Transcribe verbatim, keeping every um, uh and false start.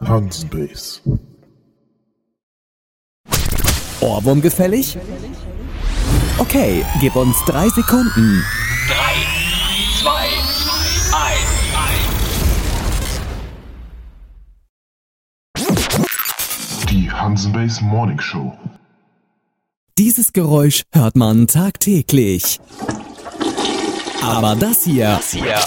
Hansbase. Ohrwurm gefällig? Okay, gib uns drei Sekunden. Drei, zwei, eins. Die Hansbase Morning Show. Dieses Geräusch hört man tagtäglich. Aber das hier, Das hier